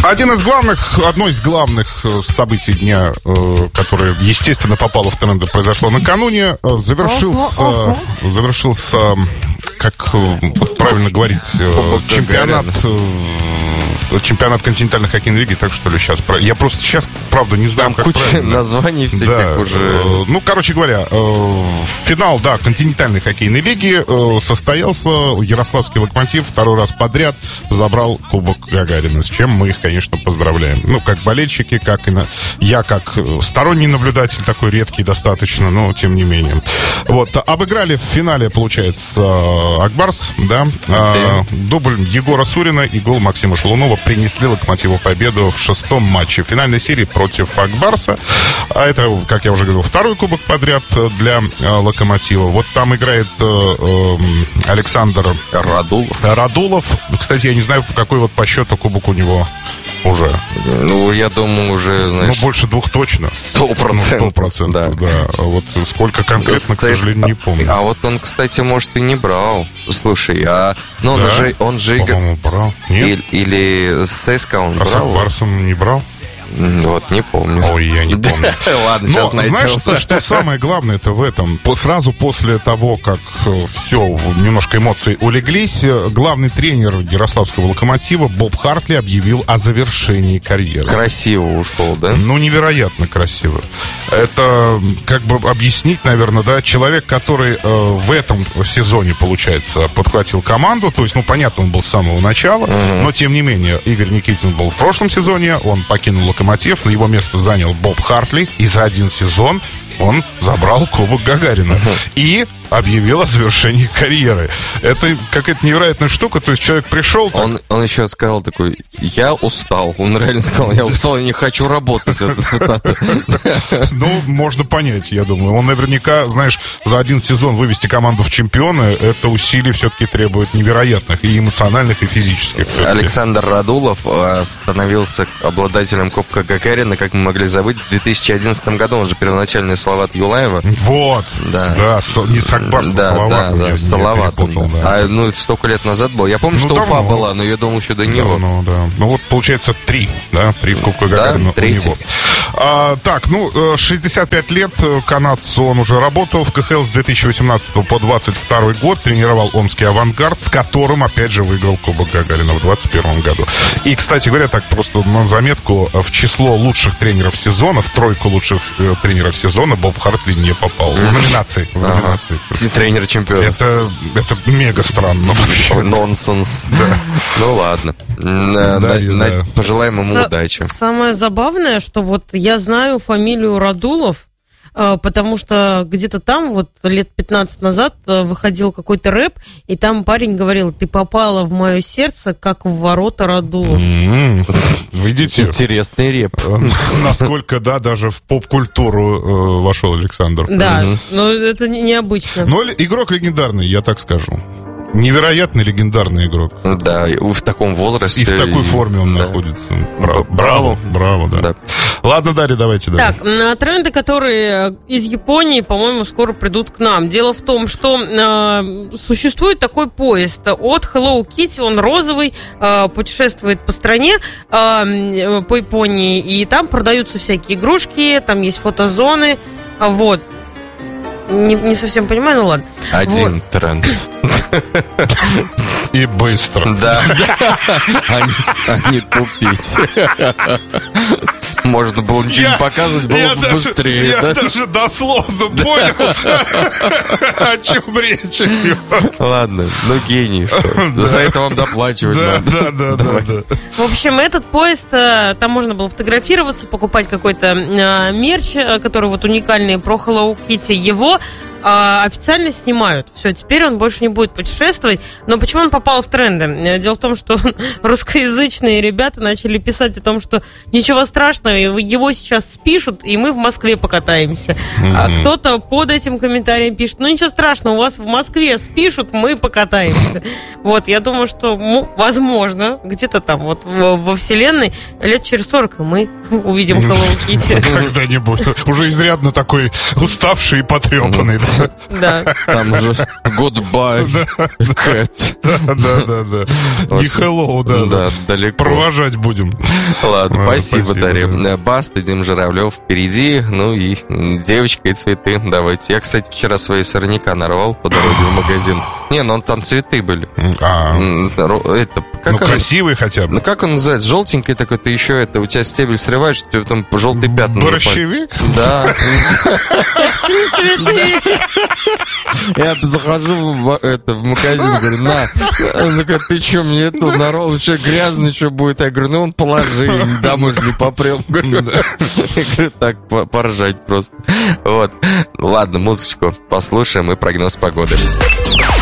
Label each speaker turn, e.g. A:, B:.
A: Одно из главных событий дня, которое, естественно, попало в тренды, произошло накануне, завершился, как правильно говорить, чемпионат континентальной хоккейной лиги, так что ли, сейчас. Я просто сейчас, правда, не знаю,
B: там
A: как
B: куча
A: правильно.
B: Названий всяких уже.
A: Ну, короче говоря, финал, да, континентальной хоккейной лиги состоялся. Ярославский «Локомотив» второй раз подряд забрал Кубок Гагарина, с чем мы их, конечно, поздравляем. Ну, как болельщики, как и я, как сторонний наблюдатель, такой редкий достаточно, но тем не менее. Вот, обыграли в финале, получается, Акбарс, да, дубль Егора Сурина и гол Максима Шалунова принесли «Локомотиву» победу в 6-м матче финальной серии против Акбарса. А это, как я уже говорил, второй кубок подряд для «Локомотива». Вот там играет Александр Радулов. Кстати, я не знаю, какой вот по счету кубок у него уже.
B: Ну, я думаю, уже, знаешь...
A: Ну, больше 2 точно.
B: 100%.
A: Да. Вот сколько конкретно, к сожалению, не помню.
B: А вот он, кстати, может, и не брал. Слушай, ну, да? он же
A: По-моему, брал. Нет?
B: Или с ЦСКА он брал?
A: А с Акбарсом не брал?
B: Вот, не помню.
A: Ой, я не помню.
B: Ладно, сейчас найдем.
A: Знаешь, что самое главное-то в этом? Сразу после того, как все, немножко эмоций улеглись, главный тренер ярославского «Локомотива» Боб Хартли объявил о завершении карьеры.
B: Красиво ушел, да?
A: Ну, невероятно красиво. Это, как бы объяснить, наверное, да, человек, который в этом сезоне, получается, подхватил команду, то есть, ну, понятно, он был с самого начала, но, тем не менее, Игорь Никитин был в прошлом сезоне, он покинул «Локомотив», на его место занял Боб Хартли, и за один сезон он забрал Кубок Гагарина. И объявил о завершении карьеры. Это какая-то невероятная штука. То есть человек пришел...
B: Он еще сказал такой: я устал. Он реально сказал: я устал, я не хочу работать.
A: Ну, можно понять, я думаю. Он наверняка, знаешь, за один сезон вывести команду в чемпионы, это усилий все-таки требует невероятных, и эмоциональных, и физических.
B: Александр Радулов становился обладателем Кубка Гагарина, как мы могли забыть, в 2011 году. Он же первоначальный Салават Юлаева.
A: Вот. Да, не с Акбарсом,
B: Салават. Да, Салават. А, ну, столько лет назад был. Я помню, что Уфа была, но я думал, еще до него.
A: Да. Ну, вот, получается, 3 Кубка Гагарина у него. Так, 65 лет канадцу он уже работал в КХЛ с 2018 по 2022 год, тренировал омский «Авангард», с которым, опять же, выиграл Кубок Гагарина в 2021 году. И, кстати говоря, так просто на заметку, в число лучших тренеров сезона, в 3 лучших тренеров сезона Боб Хартли не попал. В номинации.
B: Тренер чемпиона.
A: Это мега странно вообще.
B: Нонсенс.
A: Да.
B: Ну ладно. Пожелаем ему удачи.
C: Самое забавное, что вот я знаю фамилию Радулов, потому что где-то там вот лет 15 назад выходил какой-то рэп, и там парень говорил: ты попала в мое сердце, как в ворота Радулов.
A: Видите?
B: Интересный рэп.
A: Насколько, да, даже в поп-культуру вошел Александр.
C: Да, но это необычно.
A: Но игрок легендарный, я так скажу. Невероятно легендарный игрок.
B: Да, в таком возрасте.
A: И в такой форме он находится. Браво, да. Ладно, Дарья, давайте дальше.
C: Так, тренды, которые из Японии, по-моему, скоро придут к нам. Дело в том, что существует такой поезд от Hello Kitty, он розовый, путешествует по стране, по Японии, и там продаются всякие игрушки, там есть фотозоны, вот. Не совсем понимаю, ну ладно.
B: Один тренд.
A: И быстро.
B: Да. А не тупить. Можно было ничего не показывать, было бы быстрее.
A: Я даже дословно понял, о чем речь идет.
B: Ладно, гений. За это вам доплачивать надо.
A: Да.
C: В общем, этот поезд, там можно было фотографироваться, покупать какой-то мерч, который вот уникальный про Hello Kitty. Его официально снимают. Все, теперь он больше не будет путешествовать. Но почему он попал в тренды? Дело в том, что русскоязычные ребята начали писать о том, что ничего страшного, его сейчас спишут, и мы в Москве покатаемся. А кто-то под этим комментарием пишет: ну ничего страшного, у вас в Москве спишут, мы покатаемся. Вот, я думаю, что, возможно, где-то там вот во вселенной лет через 40 мы увидим Hello Kitty.
A: Когда-нибудь. Уже изрядно такой уставший и потрепанный.
C: Да.
B: Там уже goodbye, cat.
A: Да. Не hello,
B: Да, далеко.
A: Провожать будем.
B: Ладно, спасибо, Дарья.
A: да.
B: Баста, Дим Журавлев впереди. Ну и девочка и цветы. Давайте. Я, кстати, вчера свои сорняка нарвал по дороге в магазин. Не, ну там цветы были. Это, как
A: красивый хотя бы.
B: Ну, как он называется? Желтенький такой, ты еще у тебя стебель срываешь, у тебя там желтые пятна.
A: Борщевик?
B: Да.
C: Цветы.
B: Я захожу в магазин, говорю, на. Он такой, ты что, мне это нарвал? Что, грязный что будет? Я говорю, ну он положи, домой же не попрем. Я говорю, так, поржать просто. Вот. Ладно, музычку послушаем и прогноз погоды.